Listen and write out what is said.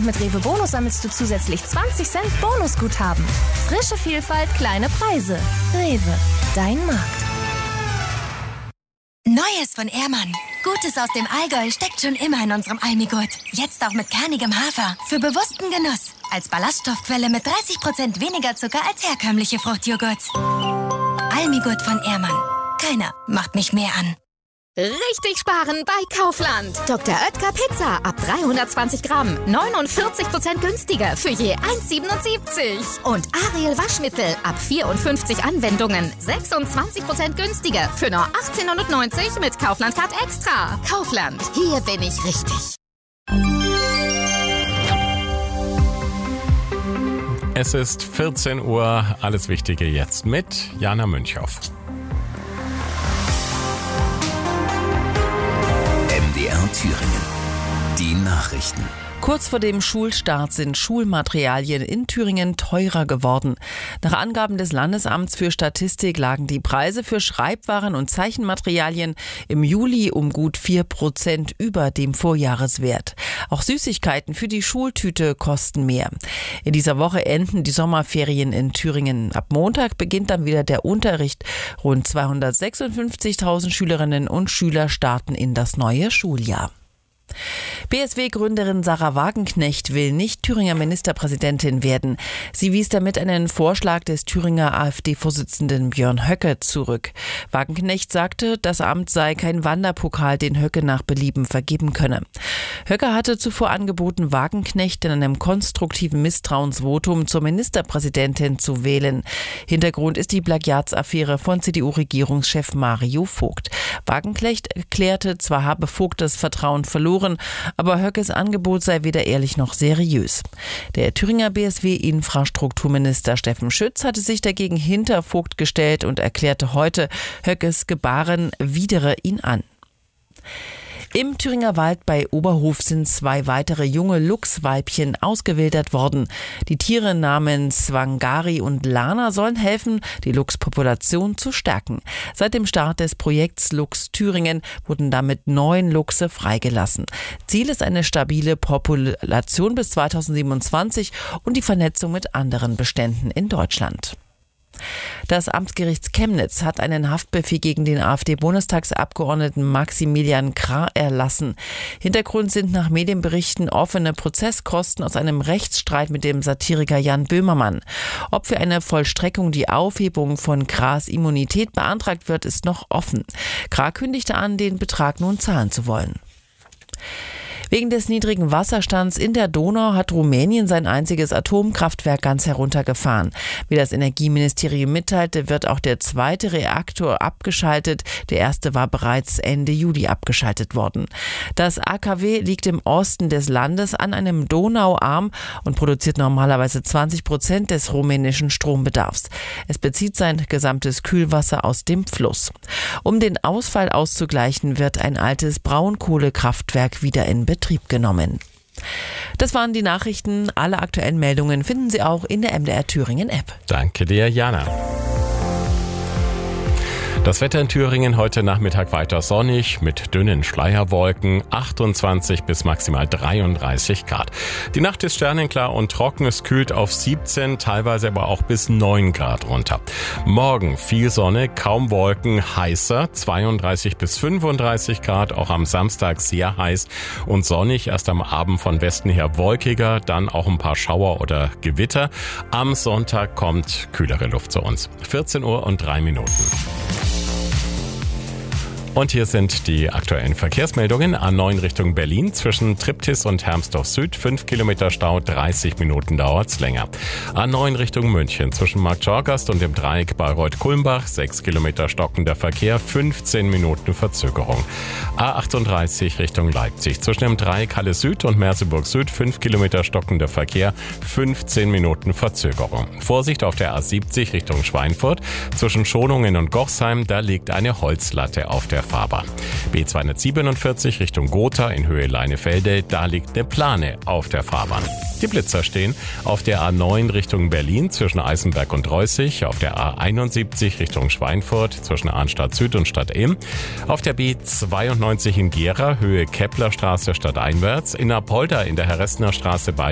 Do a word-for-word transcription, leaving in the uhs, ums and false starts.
Und mit Rewe Bonus sammelst du zusätzlich zwanzig Cent Bonusguthaben. Frische Vielfalt, kleine Preise. Rewe, dein Markt. Neues von Ehrmann. Gutes aus dem Allgäu steckt schon immer in unserem Almigurt. Jetzt auch mit kernigem Hafer. Für bewussten Genuss. Als Ballaststoffquelle mit dreißig Prozent weniger Zucker als herkömmliche Fruchtjoghurts. Almigurt von Ehrmann. Keiner macht mich mehr an. Richtig sparen bei Kaufland. Doktor Oetker Pizza ab dreihundertzwanzig Gramm. neunundvierzig Prozent günstiger für je eins siebenundsiebzig. Und Ariel Waschmittel ab vierundfünfzig Anwendungen. sechsundzwanzig Prozent günstiger für nur achtzehnhundertneunzig mit Kaufland Card Extra. Kaufland, hier bin ich richtig. Es ist vierzehn Uhr. Alles Wichtige jetzt mit Jana Münchhoff. M D R Thüringen. Die Nachrichten. Kurz vor dem Schulstart sind Schulmaterialien in Thüringen teurer geworden. Nach Angaben des Landesamts für Statistik lagen die Preise für Schreibwaren und Zeichenmaterialien im Juli um gut vier Prozent über dem Vorjahreswert. Auch Süßigkeiten für die Schultüte kosten mehr. In dieser Woche enden die Sommerferien in Thüringen. Ab Montag beginnt dann wieder der Unterricht. Rund zweihundertsechsundfünfzigtausend Schülerinnen und Schüler starten in das neue Schuljahr. B S W-Gründerin Sahra Wagenknecht will nicht Thüringer Ministerpräsidentin werden. Sie wies damit einen Vorschlag des Thüringer AfD-Vorsitzenden Björn Höcke zurück. Wagenknecht sagte, das Amt sei kein Wanderpokal, den Höcke nach Belieben vergeben könne. Höcke hatte zuvor angeboten, Wagenknecht in einem konstruktiven Misstrauensvotum zur Ministerpräsidentin zu wählen. Hintergrund ist die Plagiatsaffäre von C D U-Regierungschef Mario Vogt. Wagenknecht erklärte, zwar habe Vogt das Vertrauen verloren, aber Höckes Angebot sei weder ehrlich noch seriös. Der Thüringer B S W-Infrastrukturminister Steffen Schütz hatte sich dagegen hinter Vogt gestellt und erklärte heute, Höckes Gebaren widere ihn an. Im Thüringer Wald bei Oberhof sind zwei weitere junge Luchsweibchen ausgewildert worden. Die Tiere namens Swangari und Lana sollen helfen, die Luchspopulation zu stärken. Seit dem Start des Projekts Luchs Thüringen wurden damit neun Luchse freigelassen. Ziel ist eine stabile Population bis zweitausendsiebenundzwanzig und die Vernetzung mit anderen Beständen in Deutschland. Das Amtsgericht Chemnitz hat einen Haftbefehl gegen den AfD-Bundestagsabgeordneten Maximilian Krah erlassen. Hintergrund sind nach Medienberichten offene Prozesskosten aus einem Rechtsstreit mit dem Satiriker Jan Böhmermann. Ob für eine Vollstreckung die Aufhebung von Krahs Immunität beantragt wird, ist noch offen. Krah kündigte an, den Betrag nun zahlen zu wollen. Wegen des niedrigen Wasserstands in der Donau hat Rumänien sein einziges Atomkraftwerk ganz heruntergefahren. Wie das Energieministerium mitteilte, wird auch der zweite Reaktor abgeschaltet. Der erste war bereits Ende Juli abgeschaltet worden. Das A K W liegt im Osten des Landes an einem Donauarm und produziert normalerweise zwanzig Prozent des rumänischen Strombedarfs. Es bezieht sein gesamtes Kühlwasser aus dem Fluss. Um den Ausfall auszugleichen, wird ein altes Braunkohlekraftwerk wieder in Betrieb genommen. Das waren die Nachrichten. Alle aktuellen Meldungen finden Sie auch in der M D R Thüringen App. Danke dir, Jana. Das Wetter in Thüringen heute Nachmittag weiter sonnig mit dünnen Schleierwolken, achtundzwanzig bis maximal dreiunddreißig Grad. Die Nacht ist sternenklar und trocken, es kühlt auf siebzehn, teilweise aber auch bis neun Grad runter. Morgen viel Sonne, kaum Wolken, heißer, zweiunddreißig bis fünfunddreißig Grad, auch am Samstag sehr heiß und sonnig, erst am Abend von Westen her wolkiger, dann auch ein paar Schauer oder Gewitter. Am Sonntag kommt kühlere Luft zu uns. vierzehn Uhr und drei Minuten. Und hier sind die aktuellen Verkehrsmeldungen. A neun Richtung Berlin zwischen Triptis und Hermsdorf Süd. fünf Kilometer Stau, dreißig Minuten dauert's länger. A neun Richtung München zwischen Marktschorgast und dem Dreieck Bayreuth-Kulmbach. sechs Kilometer stockender Verkehr, fünfzehn Minuten Verzögerung. A achtunddreißig Richtung Leipzig zwischen dem Dreieck Halle Süd und Merseburg Süd. fünf Kilometer stockender Verkehr, fünfzehn Minuten Verzögerung. Vorsicht auf der A siebzig Richtung Schweinfurt zwischen Schonungen und Gochsheim. Da liegt eine Holzlatte auf der Fahrbahn. B zweihundertsiebenundvierzig Richtung Gotha in Höhe Leinefelde, da liegt eine Plane auf der Fahrbahn. Die Blitzer stehen auf der A neun Richtung Berlin zwischen Eisenberg und Reußig, auf der A einundsiebzig Richtung Schweinfurt zwischen Arnstadt Süd und Stadt Ilm, auf der B zweiundneunzig in Gera Höhe Keplerstraße stadteinwärts, in Apolda in der Herrestner Straße bei